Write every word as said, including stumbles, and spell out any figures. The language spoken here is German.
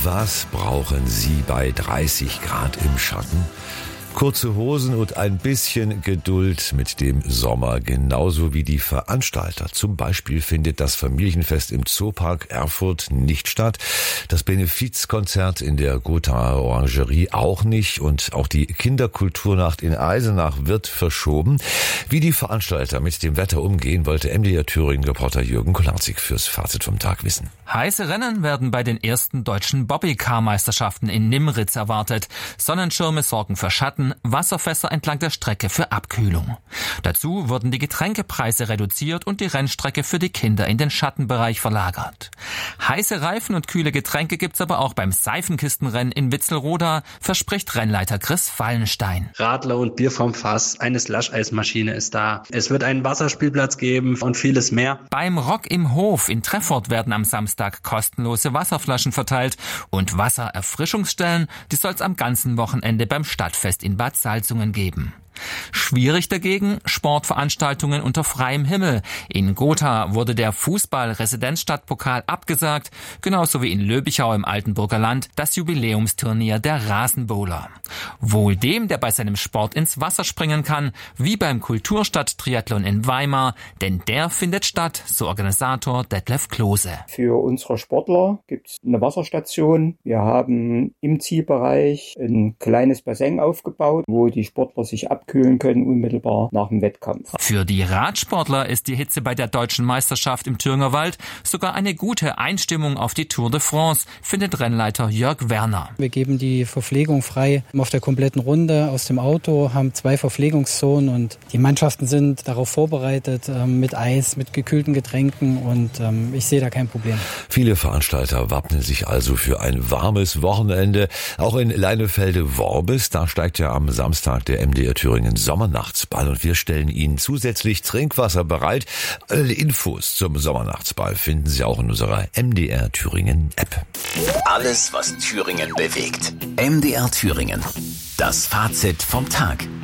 Was brauchen Sie bei dreißig Grad im Schatten? Kurze Hosen und ein bisschen Geduld mit dem Sommer, genauso wie die Veranstalter. Zum Beispiel findet das Familienfest im Zoopark Erfurt nicht statt, das Benefizkonzert in der Gothaer Orangerie auch nicht und auch die Kinderkulturnacht in Eisenach wird verschoben. Wie die Veranstalter mit dem Wetter umgehen, wollte M D R Thüringen-Reporter Jürgen Kolarzig fürs Fazit vom Tag wissen. Heiße Rennen werden bei den ersten deutschen Bobbycar-Meisterschaften in Nimritz erwartet. Sonnenschirme sorgen für Schatten, Wasserfässer entlang der Strecke für Abkühlung. Dazu wurden die Getränkepreise reduziert und die Rennstrecke für die Kinder in den Schattenbereich verlagert. Heiße Reifen und kühle Getränke gibt's aber auch beim Seifenkistenrennen in Witzelroda, verspricht Rennleiter Chris Fallenstein. Radler und Bier vom Fass, eine Slush-Eismaschine ist da. Es wird einen Wasserspielplatz geben und vieles mehr. Beim Rock im Hof in Treffort werden am Samstag kostenlose Wasserflaschen verteilt und Wassererfrischungsstellen, die soll's am ganzen Wochenende beim Stadtfest in Bad Salzungen geben. Schwierig dagegen Sportveranstaltungen unter freiem Himmel. In Gotha wurde der Fußball-Residenzstadtpokal abgesagt, genauso wie in Löbichau im Altenburger Land das Jubiläumsturnier der Rasenbowler. Wohl dem, der bei seinem Sport ins Wasser springen kann, wie beim Kulturstadt-Triathlon in Weimar, denn der findet statt, so Organisator Detlef Klose. Für unsere Sportler gibt es eine Wasserstation. Wir haben im Zielbereich ein kleines Bassin aufgebaut, wo die Sportler sich ab kühlen können, unmittelbar nach dem Wettkampf. Für die Radsportler ist die Hitze bei der deutschen Meisterschaft im Thüringer Wald sogar eine gute Einstimmung auf die Tour de France, findet Rennleiter Jörg Werner. Wir geben die Verpflegung frei auf der kompletten Runde aus dem Auto, haben zwei Verpflegungszonen und die Mannschaften sind darauf vorbereitet, mit Eis, mit gekühlten Getränken und ich sehe da kein Problem. Viele Veranstalter wappnen sich also für ein warmes Wochenende. Auch in Leinefelde-Worbis, da steigt ja am Samstag der M D R Thüringen Sommernachtsball und wir stellen Ihnen zusätzlich Trinkwasser bereit. Alle Infos zum Sommernachtsball finden Sie auch in unserer M D R Thüringen App. Alles, was Thüringen bewegt. M D R Thüringen. Das Fazit vom Tag.